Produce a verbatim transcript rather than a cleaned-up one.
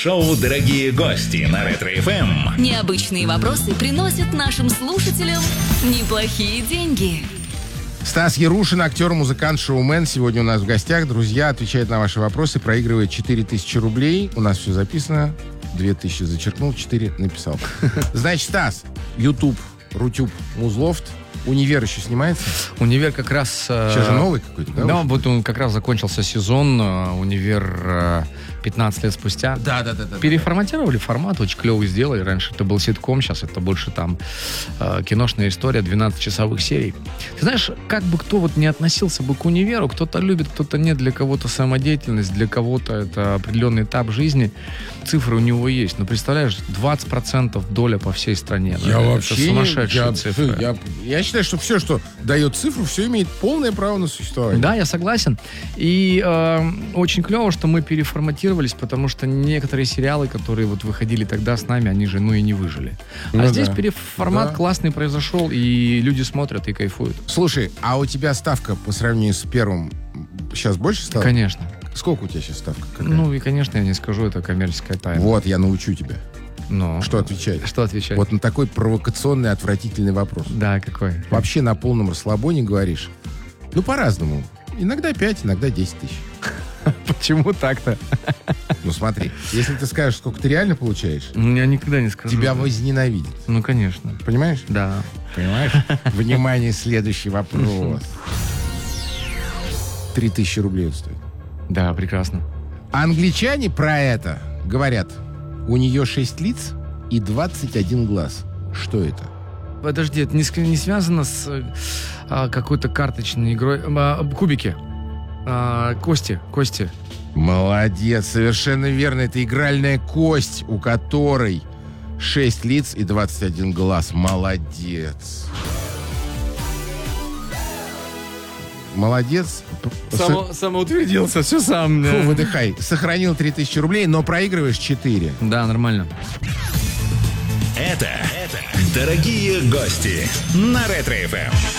Шоу «Дорогие гости» на Ретро-эф эм. Необычные вопросы приносят нашим слушателям неплохие деньги. Стас Ярушин, актер, музыкант, шоумен, сегодня у нас в гостях. Друзья, отвечает на ваши вопросы, проигрывает четыре тысячи рублей. У нас все записано. две тысячи зачеркнул, четыре написал. Значит, Стас, YouTube, Рутюб, Музлофт. Универ еще снимается? Универ как раз... Сейчас же новый какой-то, да? Да, вот он как раз закончился сезон. Универ пятнадцать лет спустя. Да, да, да, да. Переформатировали формат, очень клево сделали. Раньше это был ситком, сейчас это больше там киношная история, двенадцатичасовых серий. Ты знаешь, как бы кто вот не относился бы к универу, кто-то любит, кто-то нет, для кого-то самодеятельность, для кого-то это определенный этап жизни. Цифры у него есть. Но представляешь, двадцать процентов доля по всей стране. Я это вообще сумасшедшие я, цифры. Я, я считаю, что все, что дает цифру, все имеет полное право на существование. Да, я согласен. И э, очень клево, что мы переформатировались, потому что некоторые сериалы, которые вот выходили тогда с нами, они же, ну, и не выжили. Ну, а здесь да. переформат Да. классный произошел, и люди смотрят и кайфуют. Слушай, а у тебя ставка по сравнению с первым сейчас больше стала? Конечно. Сколько у тебя сейчас ставка? Какая? Ну, и, конечно, я не скажу, это коммерческая тайна. Вот, я научу тебя. Но... Что отвечать? Что отвечать? Вот на такой провокационный, отвратительный вопрос. Да, какой? Вообще на полном расслабоне говоришь? Ну, по-разному. Иногда пять, иногда десять тысяч. Почему так-то? Ну, смотри, если ты скажешь, сколько ты реально получаешь, Ну, я никогда не скажу. тебя возненавидят. Ну, конечно. Понимаешь? Да. Понимаешь? Внимание, следующий вопрос. Три тысячи рублей он стоит. Да, прекрасно. А англичане про это говорят: у нее шесть лиц и двадцать один глаз. Что это? Подожди, это не, с- не связано с а, какой-то карточной игрой. А, кубики. А, кости, кости. Молодец, совершенно верно. Это игральная кость, у которой шесть лиц и двадцать один глаз. Молодец. Молодец. Само, самоутвердился, все сам. Фу, выдыхай. Сохранил три тысячи рублей, но проигрываешь четыре. Да, нормально. Это «Дорогие гости» на Ретро-эф эм.